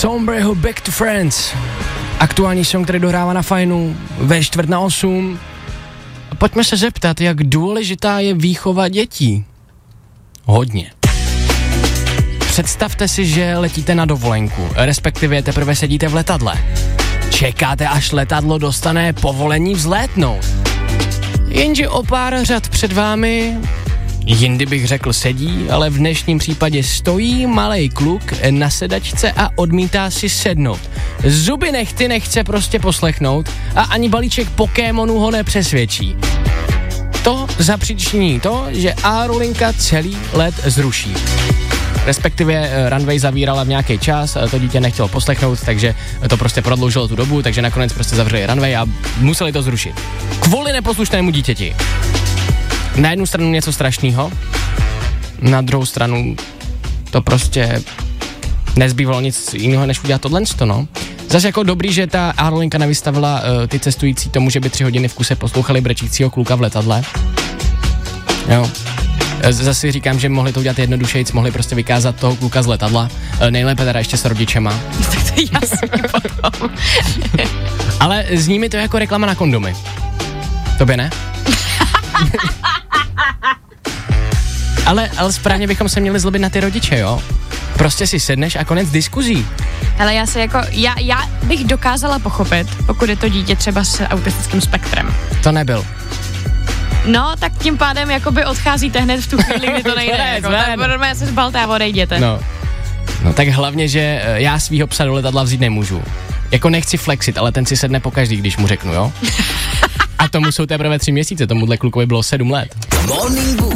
Sombrero Back to Friends. Aktuální song, který dohrává na Fajnu ve 7:45. Pojďme se zeptat, jak důležitá je výchova dětí. Hodně. Představte si, že letíte na dovolenku, respektive teprve sedíte v letadle. Čekáte, až letadlo dostane povolení vzlétnout. Jenže o pár řad před vámi, jindy bych řekl sedí, ale v dnešním případě stojí malej kluk na sedačce a odmítá si sednout. Zuby nechty nechce prostě poslechnout a ani balíček Pokémonů ho nepřesvědčí. To zapříčiní to, že aerolinka celý let zruší. Respektive runway zavírala v nějaký čas, to dítě nechtělo poslechnout, takže to prostě prodloužilo tu dobu, takže nakonec prostě zavřeli runway a museli to zrušit. Kvůli neposlušnému dítěti. Na jednu stranu něco strašného, na druhou stranu to prostě nezbývalo nic jiného, než udělat tohle, no. Zase jako dobrý, že ta aerolinka nevystavila ty cestující tomu, že by 3 hodiny v kuse poslouchali brečícího kluka v letadle. Jo. Zase říkám, že mohli to udělat jednodušejc, mohli prostě vykázat toho kluka z letadla, nejlépe teda ještě s rodičema. Tak to je jasný potom. Ale zní mi to jako reklama na kondomy. Tobě ne? ale správně bychom se měli zlobit na ty rodiče, jo? Prostě si sedneš a konec diskuzí. Ale já bych dokázala pochopit, pokud je to dítě třeba s autistickým spektrem. To nebyl. No, tak tím pádem jakoby odcházíte hned v tu chvíli, kdy to nejde. Tak se zbalte a odejděte. No tak hlavně, že já svýho psa do letadla vzít nemůžu. Jako nechci flexit, ale ten si sedne pokaždý, když mu řeknu, jo? A tomu jsou teprve 3 měsíce, tomuhle klukovi bylo 7 let.